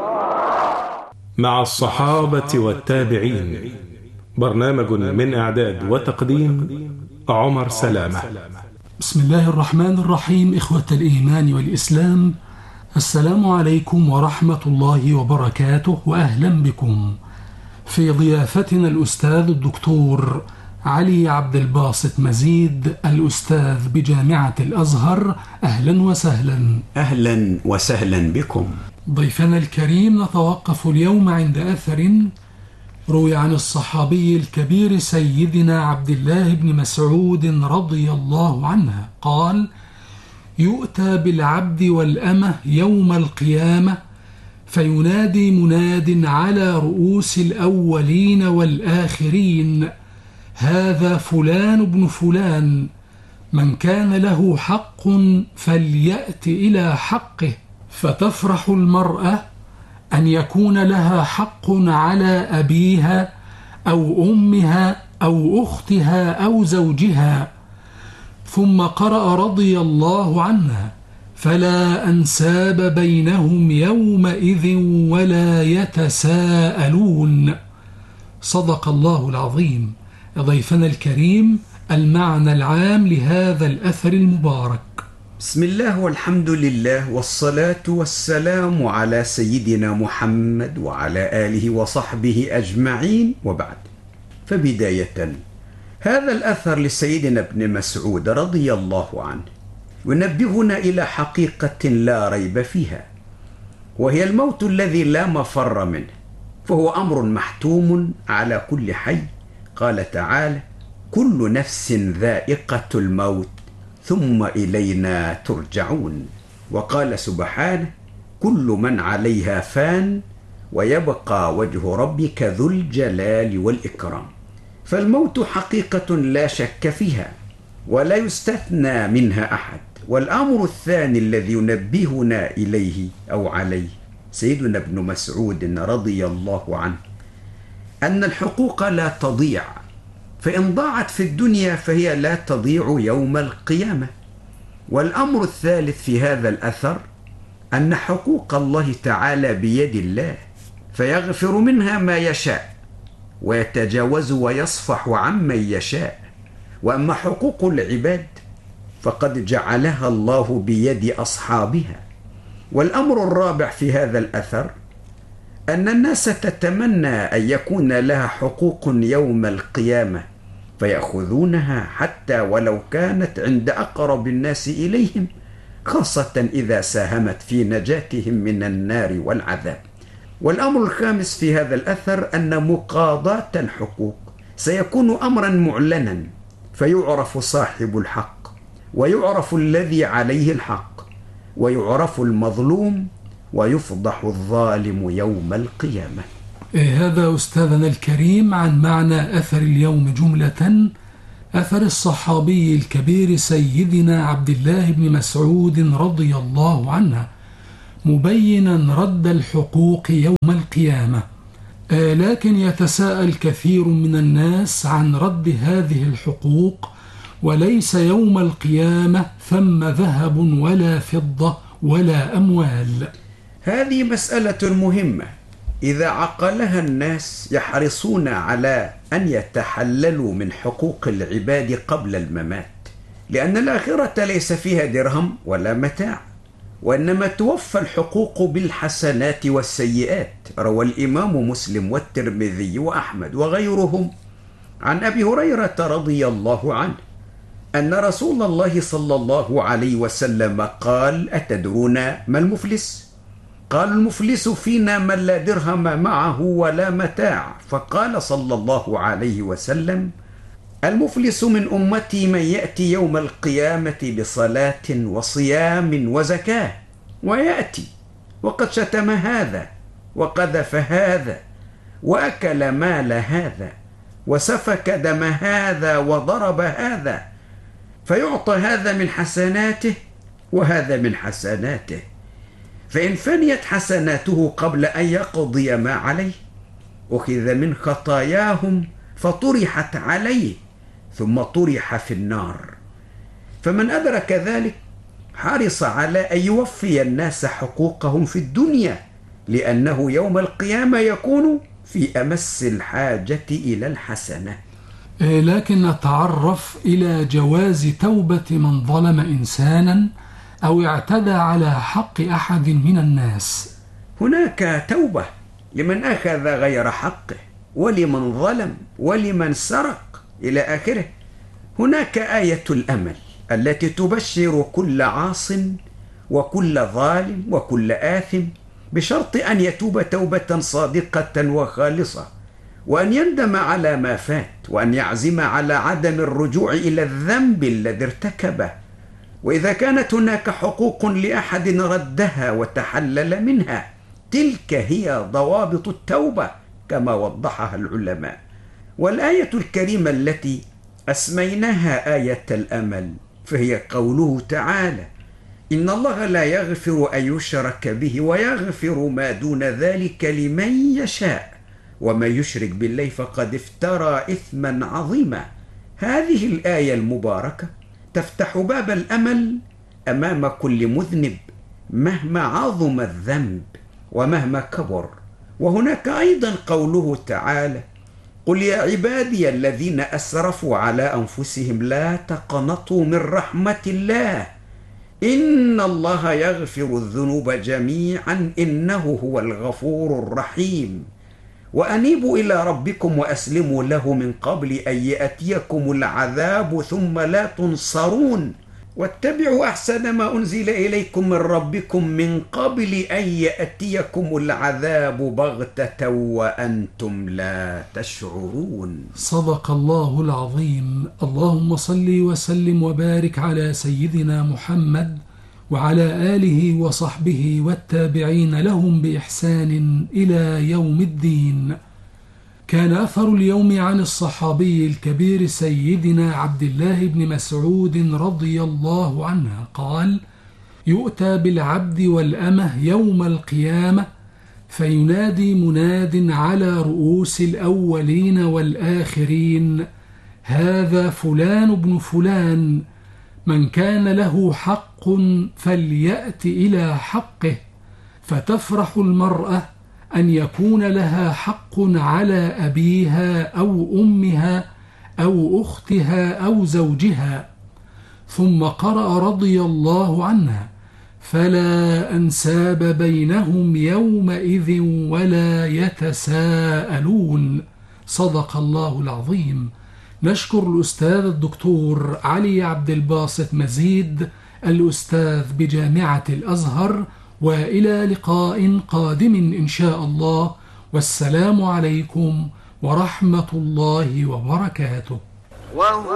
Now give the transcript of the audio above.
مع الصحابة والتابعين، برنامج من إعداد وتقديم عمر سلامة. بسم الله الرحمن الرحيم. إخوة الإيمان والإسلام، السلام عليكم ورحمة الله وبركاته، وأهلا بكم في ضيافتنا الأستاذ الدكتور علي عبد الباسط مزيد، الأستاذ بجامعة الأزهر. أهلا وسهلا. أهلا وسهلا بكم. ضيفنا الكريم، نتوقف اليوم عند أثر روي عن الصحابي الكبير سيدنا عبد الله بن مسعود رضي الله عنه قال: يؤتى بالعبد والأمة يوم القيامة فينادي مناد على رؤوس الأولين والآخرين: هذا فلان بن فلان، من كان له حق فليأت إلى حقه. فتفرح المرأة أن يكون لها حق على أبيها أو أمها أو أختها أو زوجها. ثم قرأ رضي الله عنها: فلا أنساب بينهم يومئذ ولا يتساءلون. صدق الله العظيم. ضيفنا الكريم، المعنى العام لهذا الأثر المبارك. بسم الله والحمد لله والصلاة والسلام على سيدنا محمد وعلى آله وصحبه أجمعين، وبعد. فبداية، هذا الأثر لسيدنا ابن مسعود رضي الله عنه ينبهنا إلى حقيقة لا ريب فيها، وهي الموت الذي لا مفر منه، فهو أمر محتوم على كل حي. قال تعالى: كل نفس ذائقة الموت ثم إلينا ترجعون. وقال سبحانه: كل من عليها فان ويبقى وجه ربك ذو الجلال والإكرام. فالموت حقيقة لا شك فيها ولا يستثنى منها أحد. والأمر الثاني الذي ينبهنا إليه أو عليه سيدنا ابن مسعود رضي الله عنه أن الحقوق لا تضيع، فإن ضاعت في الدنيا فهي لا تضيع يوم القيامة. والأمر الثالث في هذا الأثر أن حقوق الله تعالى بيد الله، فيغفر منها ما يشاء ويتجاوز ويصفح عمن يشاء. وأما حقوق العباد فقد جعلها الله بيد أصحابها. والأمر الرابع في هذا الأثر أن الناس تتمنى أن يكون لها حقوق يوم القيامة فيأخذونها حتى ولو كانت عند أقرب الناس إليهم، خاصة إذا ساهمت في نجاتهم من النار والعذاب. والأمر الخامس في هذا الأثر أن مقاضاة الحقوق سيكون أمرا معلنا، فيعرف صاحب الحق ويعرف الذي عليه الحق ويعرف المظلوم ويفضح الظالم يوم القيامة. هذا أستاذنا الكريم عن معنى أثر اليوم جملة، أثر الصحابي الكبير سيدنا عبد الله بن مسعود رضي الله عنه، مبينا رد الحقوق يوم القيامة. لكن يتساءل كثير من الناس عن رد هذه الحقوق، وليس يوم القيامة ثم ذهب ولا فضة ولا أموال. هذه مسألة مهمة إذا عقلها الناس يحرصون على أن يتحللوا من حقوق العباد قبل الممات، لأن الآخرة ليس فيها درهم ولا متاع، وإنما توفى الحقوق بالحسنات والسيئات. روى الإمام مسلم والترمذي وأحمد وغيرهم عن أبي هريرة رضي الله عنه أن رسول الله صلى الله عليه وسلم قال: أتدرون ما المفلس؟ قال: المفلس فينا من لا درهم معه ولا متاع. فقال صلى الله عليه وسلم: المفلس من أمتي من يأتي يوم القيامة بصلاة وصيام وزكاة، ويأتي وقد شتم هذا وقذف هذا وأكل مال هذا وسفك دم هذا وضرب هذا، فيعطى هذا من حسناته وهذا من حسناته. فإن فنيت حسناته قبل أن يقضي ما عليه أخذ من خطاياهم فطرحت عليه ثم طرح في النار. فمن أدرك ذلك حرص على أن يوفي الناس حقوقهم في الدنيا لأنه يوم القيامة يكون في أمس الحاجة إلى الحسنة. لكن نتعرف إلى جواز توبة من ظلم إنسانا أو اعتدى على حق أحد من الناس. هناك توبة لمن أخذ غير حقه، ولمن ظلم، ولمن سرق إلى آخره. هناك آية الأمل التي تبشر كل عاص وكل ظالم وكل آثم بشرط أن يتوب توبة صادقة وخالصة، وأن يندم على ما فات، وأن يعزم على عدم الرجوع إلى الذنب الذي ارتكبه. وإذا كانت هناك حقوق لأحد ردها وتحلل منها، تلك هي ضوابط التوبة كما وضحها العلماء. والآية الكريمة التي أسميناها آية الأمل فهي قوله تعالى: إن الله لا يغفر أن يشرك به ويغفر ما دون ذلك لمن يشاء ومن يشرك بالله فقد افترى إثما عظيما. هذه الآية المباركة تفتح باب الأمل أمام كل مذنب مهما عظم الذنب ومهما كبر. وهناك أيضا قوله تعالى: قل يا عبادي الذين أسرفوا على أنفسهم لا تقنطوا من رحمة الله إن الله يغفر الذنوب جميعا إنه هو الغفور الرحيم وأنيبوا إلى ربكم وأسلموا له من قبل أن يأتيكم العذاب ثم لا تنصرون واتبعوا أحسن ما أنزل إليكم من ربكم من قبل أن يأتيكم العذاب بغتة وأنتم لا تشعرون. صدق الله العظيم. اللهم صل وسلم وبارك على سيدنا محمد وعلى آله وصحبه والتابعين لهم بإحسان إلى يوم الدين. كان أثر اليوم عن الصحابي الكبير سيدنا عبد الله بن مسعود رضي الله عنه قال: يؤتى بالعبد والأمة يوم القيامة فينادي مناد على رؤوس الأولين والآخرين: هذا فلان بن فلان، من كان له حق فليأت إلى حقه. فتفرح المرأة أن يكون لها حق على أبيها أو أمها أو أختها أو زوجها. ثم قرأ رضي الله عنها: فلا أنساب بينهم يومئذ ولا يتساءلون. صدق الله العظيم. نشكر الأستاذ الدكتور علي عبد الباسط مزيد الأستاذ بجامعة الأزهر، وإلى لقاء قادم إن شاء الله، والسلام عليكم ورحمة الله وبركاته.